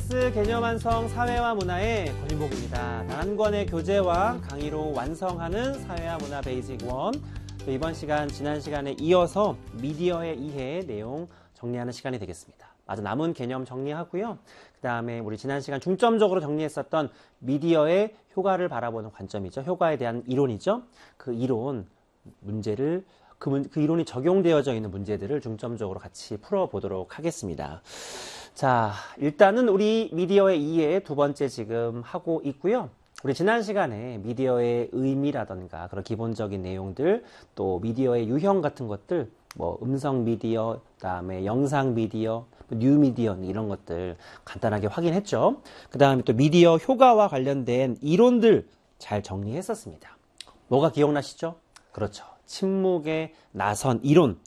클래스 개념 완성 사회와 문화의 권인복입니다. 단 한 권의 교재와 강의로 완성하는 사회와 문화 베이직 1. 또 이번 시간 지난 시간에 이어서 미디어의 이해 내용 정리하는 시간이 되겠습니다. 마저 남은 개념 정리하고요. 그 다음에 우리 지난 시간 중점적으로 정리했었던 미디어의 효과를 바라보는 관점이죠. 효과에 대한 이론이죠. 그 이론 문제를 그 이론이 적용되어져 있는 문제들을 중점적으로 같이 풀어보도록 하겠습니다. 자, 일단은 우리 미디어의 이해 두 번째 지금 하고 있고요. 우리 지난 시간에 미디어의 의미라던가 그런 기본적인 내용들, 또 미디어의 유형 같은 것들, 뭐 음성 미디어, 그다음에 영상 미디어, 뉴 미디어 이런 것들 간단하게 확인했죠. 그다음에 또 미디어 효과와 관련된 이론들 잘 정리했었습니다. 뭐가 기억나시죠? 그렇죠. 침묵의 나선 이론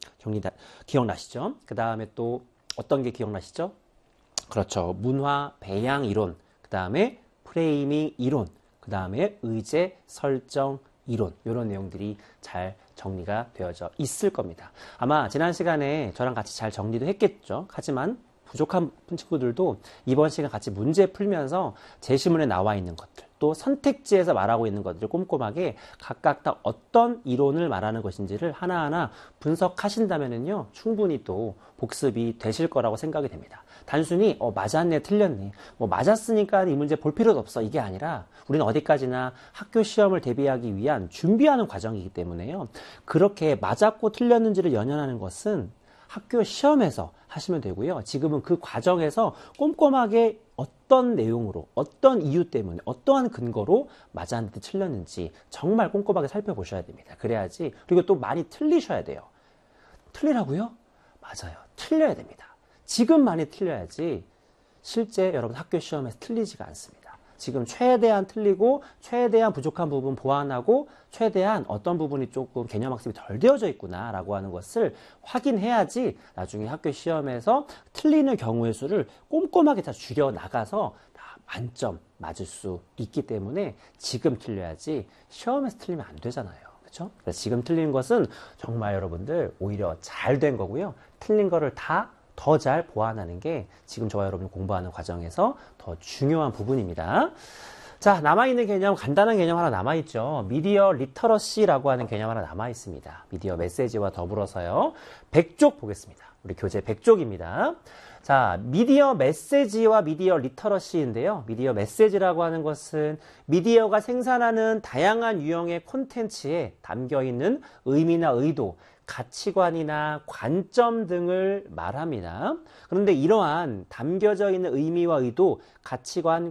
기억나시죠? 그다음에 또 어떤 게 기억나시죠? 그렇죠. 문화 배양 이론, 그다음에 프레이밍 이론, 그 다음에 의제 설정 이론, 이런 내용들이 잘 정리가 되어져 있을 겁니다. 아마 지난 시간에 저랑 같이 잘 정리도 했겠죠. 하지만 부족한 친구들도 이번 시간 같이 문제 풀면서 제시문에 나와 있는 것들, 또 선택지에서 말하고 있는 것들을 꼼꼼하게 각각 다 어떤 이론을 말하는 것인지를 하나하나 분석하신다면요, 충분히 또 복습이 되실 거라고 생각이 됩니다. 단순히 맞았네 틀렸네 뭐 맞았으니까 이 문제 볼 필요도 없어 이게 아니라 우리는 어디까지나 학교 시험을 대비하기 위한 준비하는 과정이기 때문에요. 그렇게 맞았고 틀렸는지를 연연하는 것은 학교 시험에서 하시면 되고요. 지금은 그 과정에서 꼼꼼하게 어떤 내용으로, 어떤 이유 때문에, 어떠한 근거로 맞았는지 틀렸는지 정말 꼼꼼하게 살펴보셔야 됩니다. 그래야지. 그리고 또 많이 틀리셔야 돼요. 틀리라고요? 맞아요. 틀려야 됩니다. 지금 많이 틀려야지 실제 여러분 학교 시험에서 틀리지가 않습니다. 지금 최대한 틀리고 최대한 부족한 부분 보완하고 최대한 어떤 부분이 조금 개념 학습이 덜 되어져 있구나 라고 하는 것을 확인해야지 나중에 학교 시험에서 틀리는 경우의 수를 꼼꼼하게 다 줄여나가서 다 만점 맞을 수 있기 때문에 지금 틀려야지 시험에서 틀리면 안 되잖아요. 그렇죠? 그래서 지금 틀린 것은 정말 여러분들 오히려 잘 된 거고요. 틀린 거를 다 더 잘 보완하는 게 지금 저와 여러분이 공부하는 과정에서 더 중요한 부분입니다. 자, 남아있는 개념, 간단한 개념 하나 남아있죠. 미디어 리터러시라고 하는 개념 하나 남아있습니다. 미디어 메시지와 더불어서요. 100쪽 보겠습니다. 우리 교재 100쪽입니다. 자, 미디어 메시지와 미디어 리터러시인데요. 미디어 메시지라고 하는 것은 미디어가 생산하는 다양한 유형의 콘텐츠에 담겨있는 의미나 의도, 가치관이나 관점 등을 말합니다. 그런데 이러한 담겨져 있는 의미와 의도, 가치관,